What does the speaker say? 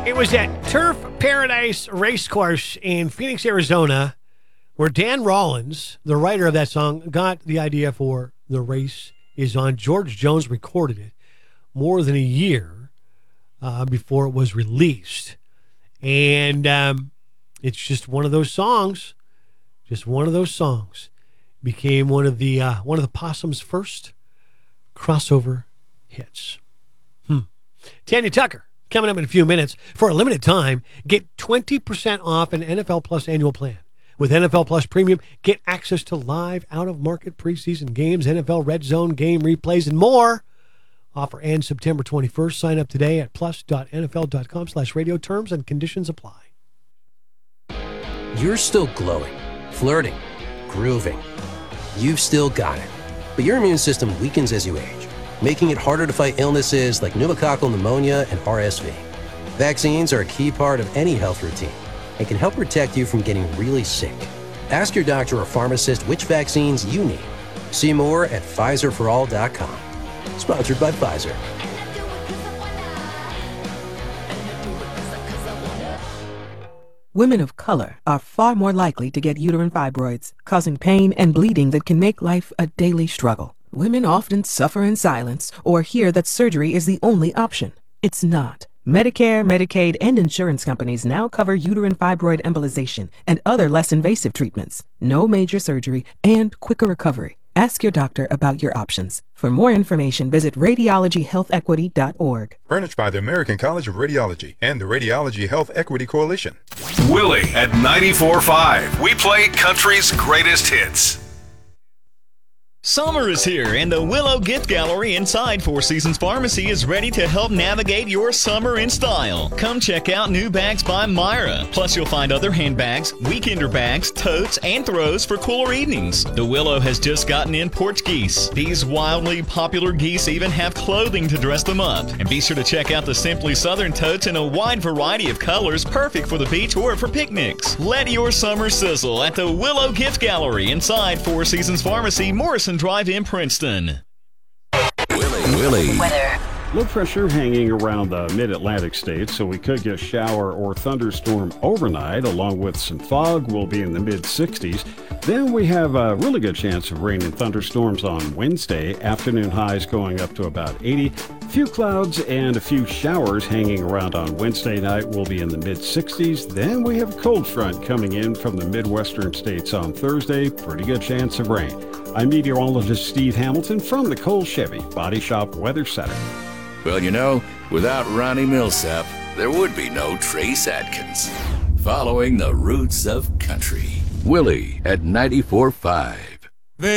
It was at Turf Paradise Racecourse in Phoenix, Arizona, where Dan Rollins, the writer of that song, got the idea for The Race Is On. George Jones recorded it more than a year before it was released. And it's just one of those songs. Just one of those songs. Became one of the Possum's first crossover hits. Tanya Tucker, coming up in a few minutes. For a limited time, get 20% off an NFL Plus annual plan. With NFL Plus Premium, get access to live, out-of-market preseason games, NFL Red Zone game replays, and more. Offer ends September 21st. Sign up today at plus.nfl.com/radio. Terms and conditions apply. You're still glowing, flirting, grooving. You've still got it. But your immune system weakens as you age, making it harder to fight illnesses like pneumococcal pneumonia and RSV. Vaccines are a key part of any health routine and can help protect you from getting really sick. Ask your doctor or pharmacist which vaccines you need. See more at PfizerForAll.com. Sponsored by Pfizer. Women of color are far more likely to get uterine fibroids, causing pain and bleeding that can make life a daily struggle. Women often suffer in silence or hear that surgery is the only option. It's not. Medicare, Medicaid, and insurance companies now cover uterine fibroid embolization and other less invasive treatments. No major surgery and quicker recovery. Ask your doctor about your options. For more information, visit radiologyhealthequity.org. Furnished by the American College of Radiology and the Radiology Health Equity Coalition. Willie at 94.5. We play country's greatest hits. Summer is here, and the Willow Gift Gallery inside Four Seasons Pharmacy is ready to help navigate your summer in style. Come check out new bags by Myra. Plus, you'll find other handbags, weekender bags, totes, and throws for cooler evenings. The Willow has just gotten in porch geese. These wildly popular geese even have clothing to dress them up. And be sure to check out the Simply Southern totes in a wide variety of colors, perfect for the beach or for picnics. Let your summer sizzle at the Willow Gift Gallery inside Four Seasons Pharmacy, Morrison Drive in Princeton. Willie. Weather. Low pressure hanging around the mid-Atlantic states, so we could get shower or thunderstorm overnight, along with some fog. We'll be in the mid-60s. Then we have a really good chance of rain and thunderstorms on Wednesday. Afternoon highs going up to about 80. Few clouds and a few showers hanging around on Wednesday night. We'll be in the mid-60s. Then we have a cold front coming in from the Midwestern states on Thursday. Pretty good chance of rain. I'm meteorologist Steve Hamilton from the Cole Chevy Body Shop Weather Center. Well, you know, without Ronnie Millsap, there would be no Trace Adkins. Following the roots of country. Willie at 94.5.